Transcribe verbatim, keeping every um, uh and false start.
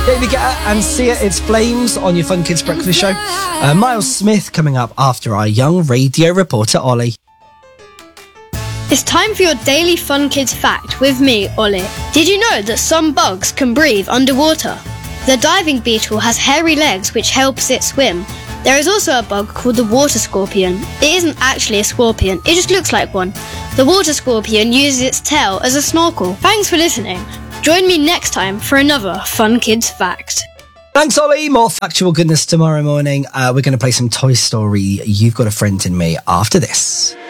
David Guetta and Sia It's Flames on your Fun Kids Breakfast Show. Uh, Miles Smith coming up after our young radio reporter, Ollie. It's time for your daily Fun Kids fact with me, Ollie. Did you know that some bugs can breathe underwater? The diving beetle has hairy legs which helps it swim. There is also a bug called the water scorpion. It isn't actually a scorpion, it just looks like one. The water scorpion uses its tail as a snorkel. Thanks for listening. Join me next time for another Fun Kids fact. Thanks, Ollie. More factual goodness tomorrow morning. Uh, we're going to play some Toy Story, You've Got a Friend in Me, after this.